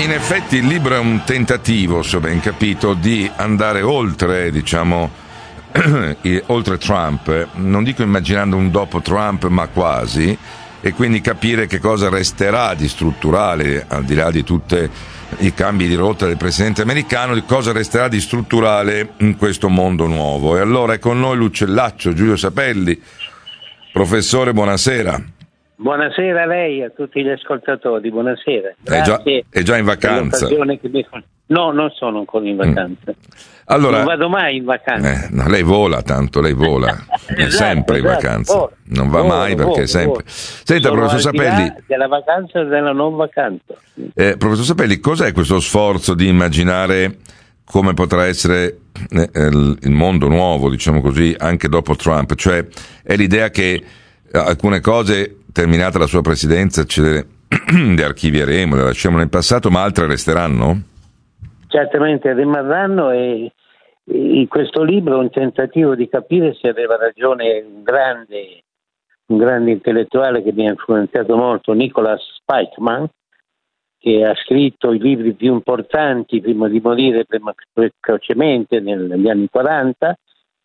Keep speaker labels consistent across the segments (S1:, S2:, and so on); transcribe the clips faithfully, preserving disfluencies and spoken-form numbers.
S1: in effetti il libro è un tentativo, se ho ben capito, di andare oltre, diciamo, oltre Trump, non dico immaginando un dopo Trump, ma quasi, e quindi capire che cosa resterà di strutturale, al di là di tutti i cambi di rotta del presidente americano, di cosa resterà di strutturale in questo mondo nuovo. E allora è con noi l'uccellaccio Giulio Sapelli. Professore, buonasera.
S2: Buonasera a lei e a tutti gli ascoltatori, buonasera.
S1: È già, è già in vacanza?
S2: Che mi... No, non sono ancora in vacanza.
S1: Mm. Allora,
S2: non vado mai in vacanza.
S1: Eh, no, lei vola tanto, lei vola, è
S2: esatto,
S1: sempre in
S2: esatto,
S1: vacanza,
S2: vola,
S1: non va
S2: vola,
S1: mai perché
S2: vola,
S1: è sempre...
S2: vola.
S1: Senta,
S2: Sono
S1: professor Sapelli...
S2: della vacanza e della non vacanza.
S1: Eh, professor Sapelli, cos'è questo sforzo di immaginare come potrà essere eh, il mondo nuovo, diciamo così, anche dopo Trump? Cioè, è l'idea che alcune cose, terminata la sua presidenza, ce le, le archivieremo, le lasciamo nel passato, ma altre resteranno?
S2: Certamente rimarranno, e in questo libro è un tentativo di capire se aveva ragione un grande, un grande intellettuale che mi ha influenzato molto, Nicholas Spykman, che ha scritto i libri più importanti prima di morire precocemente negli anni quaranta,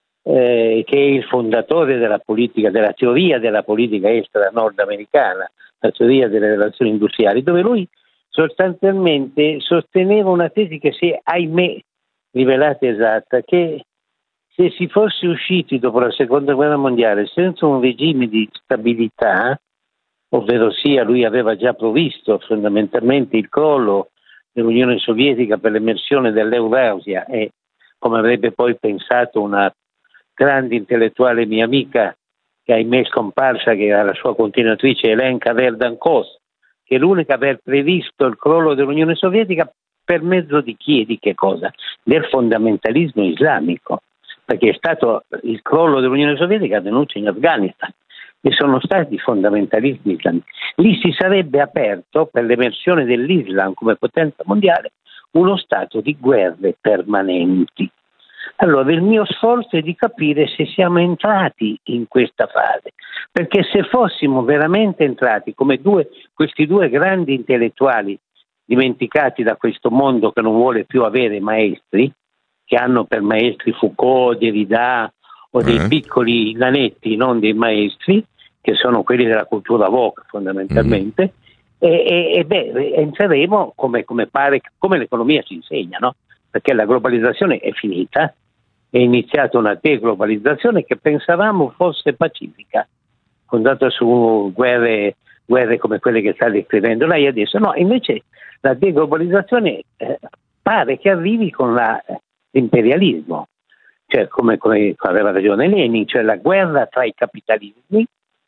S2: eh, che è il fondatore della politica, della teoria della politica estera nordamericana, la teoria delle relazioni industriali, dove lui sostanzialmente sosteneva una tesi che si è, ahimè, rivelata esatta, che se si fosse usciti dopo la seconda guerra mondiale senza un regime di stabilità, ovvero sia lui aveva già provvisto fondamentalmente il crollo dell'Unione Sovietica per l'emersione dell'Eurasia, e come avrebbe poi pensato una grande intellettuale mia amica che ahimè è scomparsa, che era la sua continuatrice Elenka Verdan-Kos, che è l'unica a aver previsto il crollo dell'Unione Sovietica per mezzo di chi e di che cosa? Del fondamentalismo islamico, perché è stato il crollo dell'Unione Sovietica avvenuto in Afghanistan e sono stati fondamentalisti islamici. Lì si sarebbe aperto, per l'emersione dell'Islam come potenza mondiale, uno stato di guerre permanenti. Allora il mio sforzo è di capire se siamo entrati in questa fase, perché se fossimo veramente entrati come due, questi due grandi intellettuali dimenticati da questo mondo che non vuole più avere maestri, che hanno per maestri Foucault, Derrida o dei mm. piccoli nanetti, non dei maestri, che sono quelli della cultura woke fondamentalmente, mm. e, e, e beh, entreremo come, come pare, come l'economia ci insegna, no? Perché la globalizzazione è finita, è iniziata una deglobalizzazione che pensavamo fosse pacifica, fondata su guerre, guerre come quelle che sta descrivendo lei adesso. No, invece la deglobalizzazione eh, pare che arrivi con la, l'imperialismo, cioè come, come aveva ragione Lenin, cioè la guerra tra i capitalismi,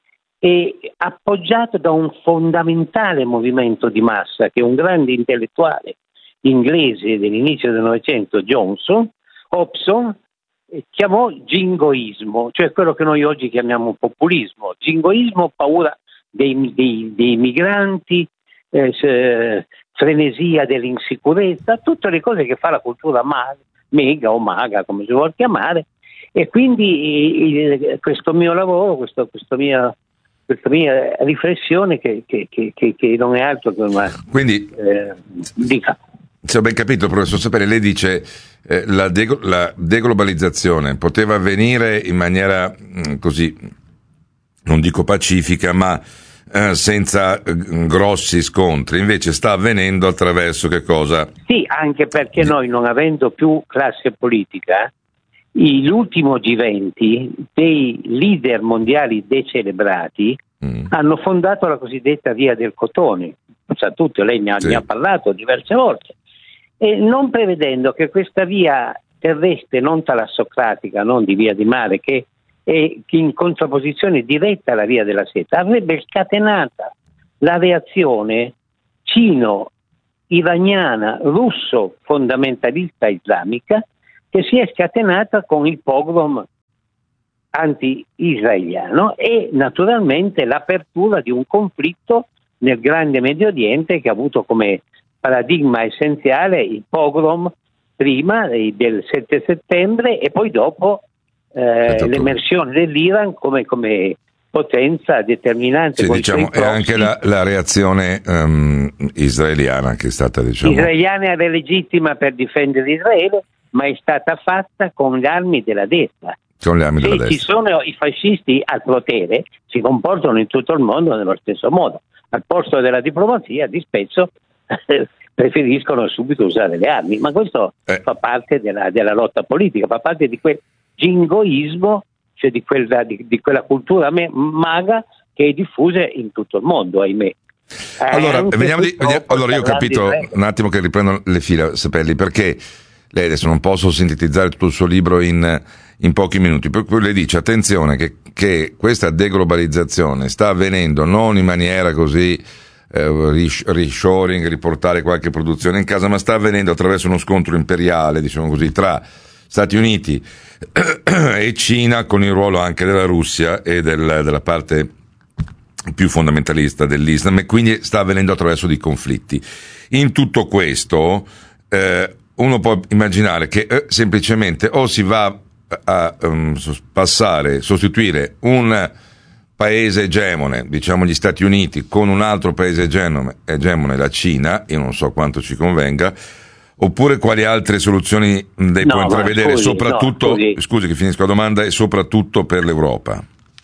S2: e appoggiato da un fondamentale movimento di massa che un grande intellettuale inglese dell'inizio del Novecento, Johnson, Hobson, chiamò jingoismo, cioè quello che noi oggi chiamiamo populismo. Jingoismo, paura dei, dei, dei migranti, eh, frenesia dell'insicurezza, tutte le cose che fa la cultura maga, mega o maga, come si vuol chiamare. E quindi il, questo mio lavoro, questo, questo mio, questa mia riflessione che, che, che, che non è altro che una...
S1: Quindi,
S2: eh, dica.
S1: Se ho ben capito, professor Sapere, lei dice eh, la, de- la deglobalizzazione poteva avvenire in maniera mh, così, non dico pacifica, ma eh, senza eh, grossi scontri, invece sta avvenendo attraverso che cosa?
S2: Sì, anche perché noi, non avendo più classe politica, l'ultimo G venti dei leader mondiali decelebrati mm. hanno fondato la cosiddetta via del cotone, sa tutto, lei ne ha, sì. ne ha parlato diverse volte, e non prevedendo che questa via terrestre non talassocratica, non di via di mare, che è in contrapposizione diretta alla via della seta, avrebbe scatenata la reazione cino-iraniana, russo-fondamentalista islamica, che si è scatenata con il pogrom anti-israeliano e naturalmente l'apertura di un conflitto nel grande Medio Oriente che ha avuto come paradigma essenziale il pogrom prima del sette settembre e poi dopo eh, l'emersione dell'Iran come, come potenza determinante.
S1: Sì, diciamo, è anche la, la reazione um, israeliana che è stata, diciamo...
S2: Israeliana è legittima per difendere Israele, ma è stata fatta con le armi della destra.
S1: Con le armi
S2: Se
S1: della
S2: ci
S1: destra.
S2: sono i fascisti al potere, si comportano in tutto il mondo nello stesso modo. Al posto della diplomazia, di spesso preferiscono subito usare le armi, ma questo eh. fa parte della, della lotta politica, fa parte di quel jingoismo, cioè di quella, di, di quella cultura me, maga che è diffusa in tutto il mondo, ahimè.
S1: Allora, vediamo di, vediamo, allora io ho capito un attimo che riprendo le fila, Seppelli, perché lei adesso non posso sintetizzare tutto il suo libro in, in pochi minuti, per cui lei dice attenzione che, che questa deglobalizzazione sta avvenendo non in maniera così eh, reshoring, riportare qualche produzione in casa, ma sta avvenendo attraverso uno scontro imperiale, diciamo così, tra Stati Uniti e Cina, con il ruolo anche della Russia e del, della parte più fondamentalista dell'Islam, e quindi sta avvenendo attraverso dei conflitti. In tutto questo eh, uno può immaginare che eh, semplicemente o si va a um, passare, sostituire un paese egemone, diciamo gli Stati Uniti, con un altro paese egemone, egemone la Cina, io non so quanto ci convenga, oppure quali altre soluzioni lei no, può intravedere, scusi, soprattutto, no, scusi. scusi che finisco la domanda, e soprattutto per l'Europa?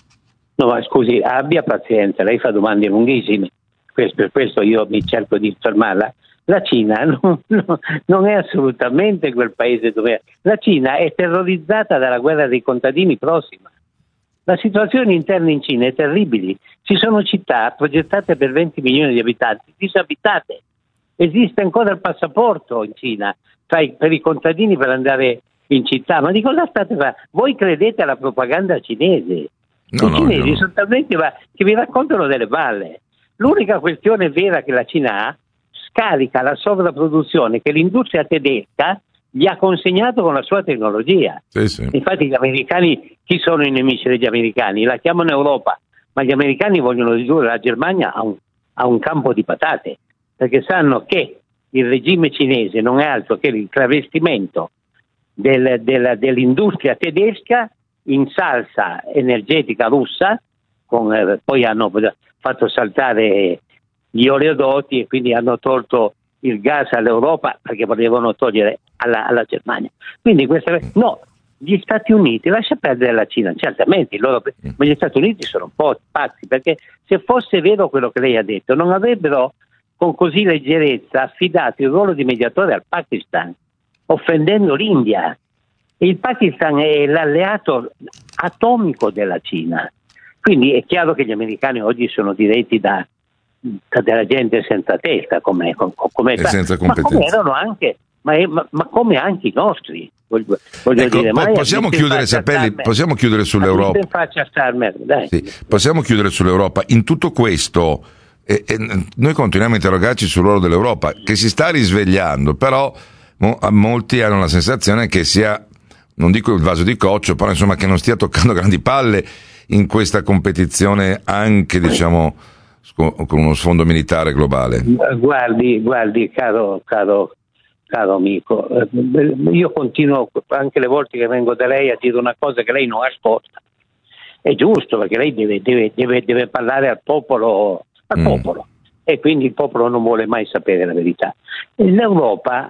S2: No, ma scusi, abbia pazienza, lei fa domande lunghissime, per questo io mi cerco di fermarla. La Cina non, non, non è assolutamente quel paese dove... La Cina è terrorizzata dalla guerra dei contadini prossima. La situazione interna in Cina è terribile. Ci sono città progettate per venti milioni di abitanti, disabitate. Esiste ancora il passaporto in Cina i, per i contadini per andare in città. Ma di cosa state facendo? Voi credete alla propaganda cinese? No, I no, cinesi no. sono talmente va, che vi raccontano delle balle. L'unica questione vera che la Cina ha, scarica la sovrapproduzione che l'industria tedesca gli ha consegnato con la sua tecnologia.
S1: Sì, sì.
S2: Infatti gli americani, chi sono i nemici degli americani? La chiamano Europa, ma gli americani vogliono ridurre la Germania a un, a un campo di patate, perché sanno che il regime cinese non è altro che il travestimento del, del, dell'industria tedesca in salsa energetica russa, con, eh, poi hanno fatto saltare gli oleodotti e quindi hanno tolto il gas all'Europa perché volevano togliere alla, alla Germania. Quindi questa, no, gli Stati Uniti, lascia perdere la Cina, certamente, loro, ma gli Stati Uniti sono un po' pazzi, perché se fosse vero quello che lei ha detto, non avrebbero con così leggerezza affidato il ruolo di mediatore al Pakistan, offendendo l'India. Il Pakistan è l'alleato atomico della Cina, quindi è chiaro che gli americani oggi sono diretti da della gente senza testa, come, come,
S1: senza
S2: ma come erano anche, ma, ma, ma come anche i nostri, voglio, voglio
S1: ecco,
S2: dire. Ma
S1: possiamo chiudere, Seppelli, possiamo chiudere sull'Europa.
S2: Dai.
S1: Sì, possiamo chiudere sull'Europa. In tutto questo, eh, eh, noi continuiamo a interrogarci sul ruolo dell'Europa, che si sta risvegliando, però mo, molti hanno la sensazione che sia, non dico il vaso di coccio, però insomma che non stia toccando grandi palle in questa competizione anche, diciamo, con uno sfondo militare globale.
S2: Guardi, guardi, caro, caro, caro amico, io continuo anche le volte che vengo da lei a dire una cosa che lei non ascolta. È giusto, perché lei deve, deve, deve, deve parlare al popolo, al mm. popolo, e quindi il popolo non vuole mai sapere la verità. L'Europa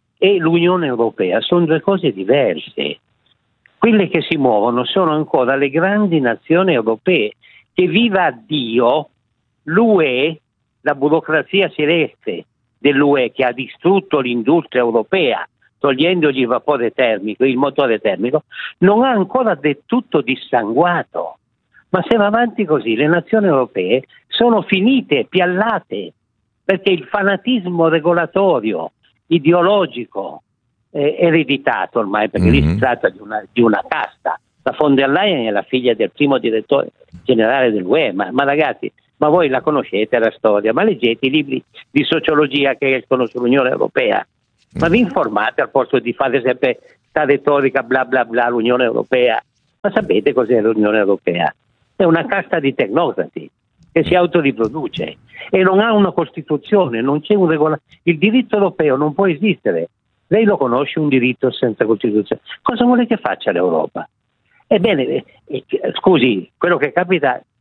S2: e l'Unione Europea sono due cose diverse. Quelle che si muovono sono ancora le grandi nazioni europee, che viva Dio, l'U E, la burocrazia celeste dell'U E che ha distrutto l'industria europea, togliendogli il vapore termico, il motore termico, non ha ancora del tutto dissanguato. Ma se va avanti così, le nazioni europee sono finite, piallate, perché il fanatismo regolatorio, ideologico, eh, ereditato ormai, perché mm-hmm. lì si tratta di una, di una casta. La von der Leyen è la figlia del primo direttore generale dell'U E, ma, ma ragazzi, ma voi la conoscete la storia, ma leggete i libri di sociologia che escono sull'Unione Europea, ma vi informate al posto di fare sempre sta retorica bla bla bla l'Unione Europea. Ma sapete cos'è l'Unione Europea? È una casta di tecnocrati che si autoriproduce e non ha una Costituzione, non c'è un regolamento. Il diritto europeo non può esistere. Lei lo conosce un diritto senza Costituzione? Cosa vuole che faccia l'Europa? Ebbene, eh, scusi, quello che capita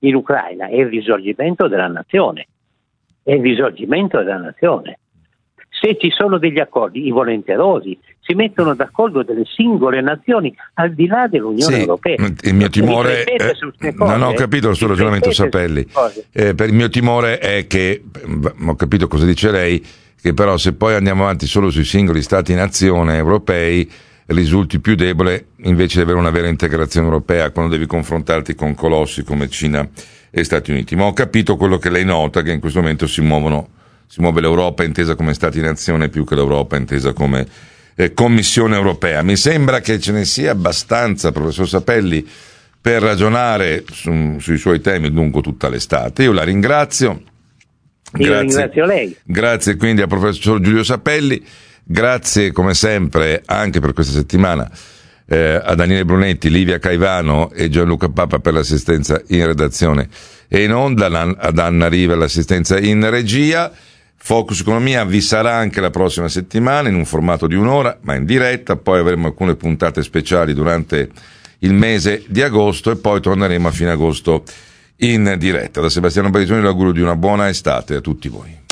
S2: in Ucraina è il risorgimento della nazione, è il risorgimento della nazione. Se ci sono degli accordi, i volenterosi si mettono d'accordo delle singole nazioni al di là dell'Unione
S1: sì,
S2: Europea.
S1: Il mio timore è, non ho capito il suo ragionamento, Sapelli. Eh, per il mio timore è che, ho capito cosa dice lei, che però se poi andiamo avanti solo sui singoli stati nazione europei risulti più debole invece di avere una vera integrazione europea quando devi confrontarti con colossi come Cina e Stati Uniti. Ma ho capito quello che lei nota, che in questo momento si muovono si muove l'Europa intesa come Stati-nazione più che l'Europa intesa come eh, Commissione europea. Mi sembra che ce ne sia abbastanza, professor Sapelli, per ragionare su, sui suoi temi lungo tutta l'estate. Io la ringrazio.
S2: Io grazie, ringrazio lei.
S1: Grazie quindi al professor Giulio Sapelli, grazie come sempre anche per questa settimana eh, a Daniele Brunetti, Livia Caivano e Gianluca Papa per l'assistenza in redazione e in onda, ad Anna Riva l'assistenza in regia. Focus Economia vi sarà anche la prossima settimana in un formato di un'ora, ma in diretta, poi avremo alcune puntate speciali durante il mese di agosto e poi torneremo a fine agosto in diretta. Da Sebastiano Barisoni l'augurio di una buona estate a tutti voi.